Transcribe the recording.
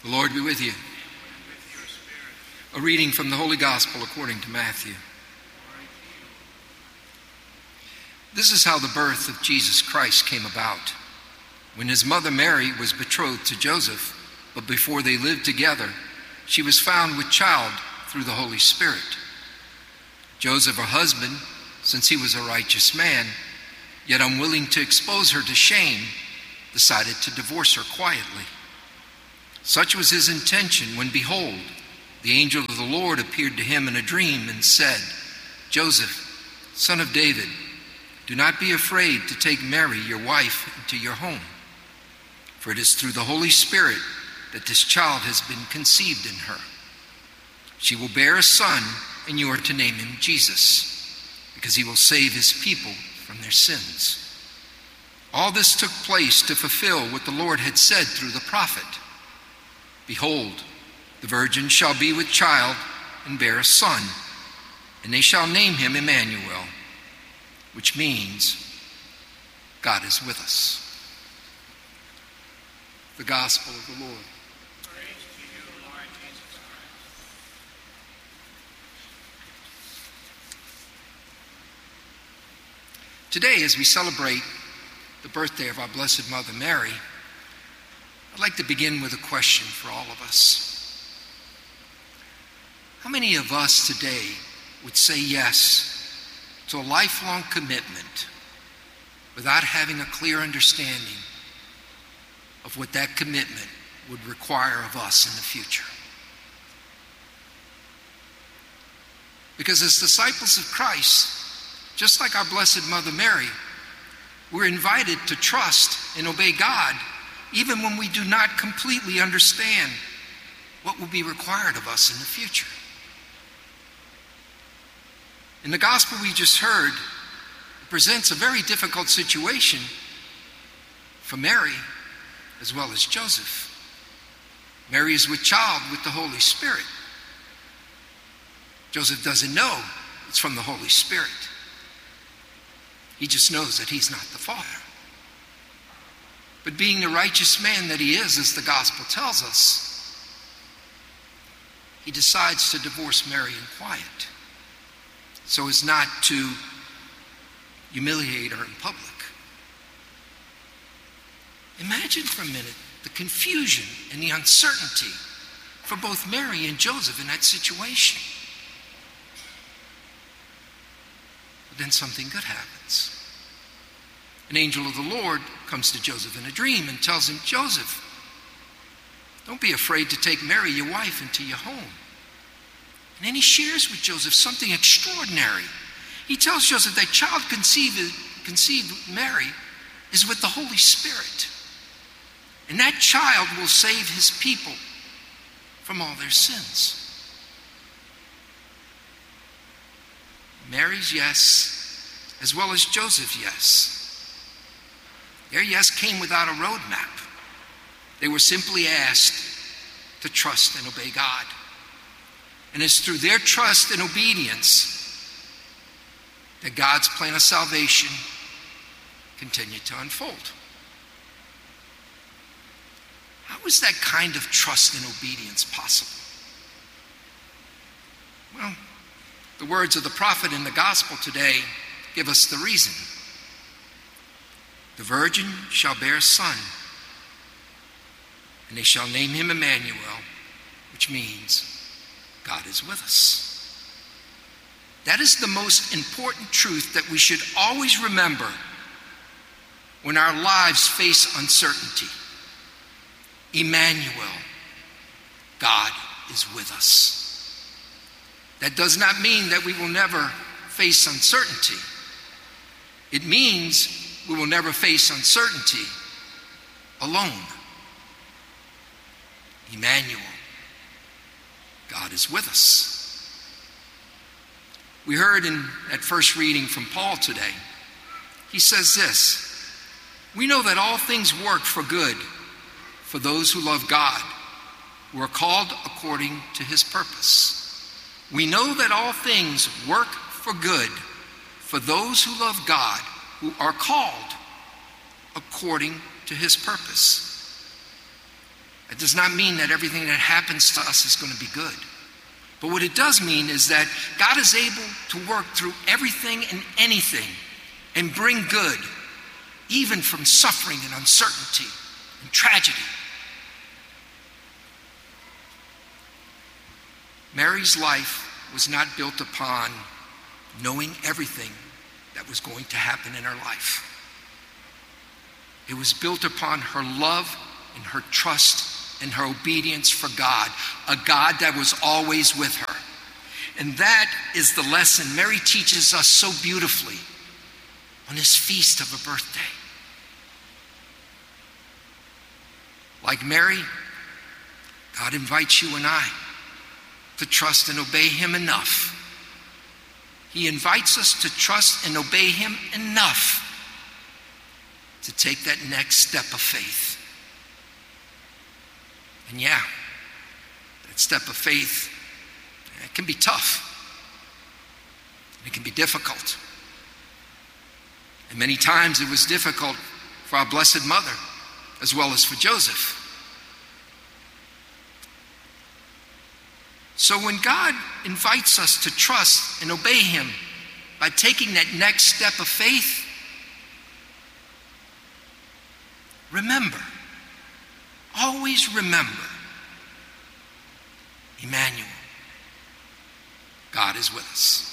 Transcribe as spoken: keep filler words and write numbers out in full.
The Lord be with you. A reading from the Holy Gospel according to Matthew. This is how the birth of Jesus Christ came about. When his mother Mary was betrothed to Joseph, but before they lived together, she was found with child through the Holy Spirit. Joseph, her husband, since he was a righteous man, yet unwilling to expose her to shame, decided to divorce her quietly. Such was his intention when, behold, the angel of the Lord appeared to him in a dream and said, Joseph, son of David, do not be afraid to take Mary, your wife, into your home. For it is through the Holy Spirit that this child has been conceived in her. She will bear a son, and you are to name him Jesus, because he will save his people from their sins. All this took place to fulfill what the Lord had said through the prophet. Behold, the virgin shall be with child and bear a son, and they shall name him Emmanuel, which means God is with us. The Gospel of the Lord. Praise to you, Lord Jesus Christ. Today, as we celebrate the birthday of our Blessed Mother Mary, I'd like to begin with a question for all of us. How many of us today would say yes to a lifelong commitment without having a clear understanding of what that commitment would require of us in the future? Because as disciples of Christ, just like our Blessed Mother Mary, we're invited to trust and obey God even when we do not completely understand what will be required of us in the future. In the gospel we just heard, it presents a very difficult situation for Mary as well as Joseph. Mary is with child with the Holy Spirit. Joseph doesn't know it's from the Holy Spirit. He just knows that he's not the father. But being the righteous man that he is, as the gospel tells us, he decides to divorce Mary in quiet so as not to humiliate her in public. Imagine for a minute the confusion and the uncertainty for both Mary and Joseph in that situation. But then something good happens. An angel of the Lord comes to Joseph in a dream and tells him, Joseph, don't be afraid to take Mary, your wife, into your home. And then he shares with Joseph something extraordinary. He tells Joseph that child conceived, conceived Mary is with the Holy Spirit. And that child will save his people from all their sins. Mary's yes, as well as Joseph's yes. Their yes came without a roadmap. They were simply asked to trust and obey God. And it's through their trust and obedience that God's plan of salvation continued to unfold. How is that kind of trust and obedience possible? Well, the words of the prophet in the gospel today give us the reason. The virgin shall bear a son, and they shall name him Emmanuel, which means God is with us. That is the most important truth that we should always remember when our lives face uncertainty. Emmanuel, God is with us. That does not mean that we will never face uncertainty. It means we will never face uncertainty alone. Emmanuel, God is with us. We heard in that first reading from Paul today, he says this, we know that all things work for good for those who love God, who are called according to his purpose. We know that all things work for good for those who love God, who are called according to his purpose. It does not mean that everything that happens to us is going to be good. But what it does mean is that God is able to work through everything and anything and bring good, even from suffering and uncertainty and tragedy. Mary's life was not built upon knowing everything that was going to happen in her life. It was built upon her love and her trust and her obedience for God, a God that was always with her. And that is the lesson Mary teaches us so beautifully on this feast of her birthday. Like Mary, God invites you and I to trust and obey him enough. He invites us to trust and obey him enough to take that next step of faith. And yeah, that step of faith, it can be tough. It can be difficult. And many times it was difficult for our Blessed Mother as well as for Joseph. So when God invites us to trust and obey him by taking that next step of faith, remember, always remember, Emmanuel, God is with us.